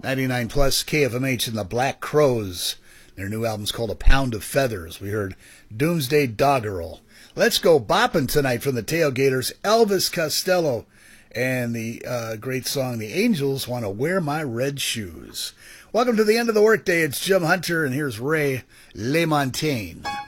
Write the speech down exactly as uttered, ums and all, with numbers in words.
ninety-nine plus K F M H and the Black Crows. Their new album's called A Pound of Feathers. We heard Doomsday Doggerel. Let's go bopping tonight from the Tailgaters, Elvis Costello, and the uh, great song, The Angels Want to Wear My Red Shoes. Welcome to the end of the workday. It's Jim Hunter, and here's Ray LaMontagne.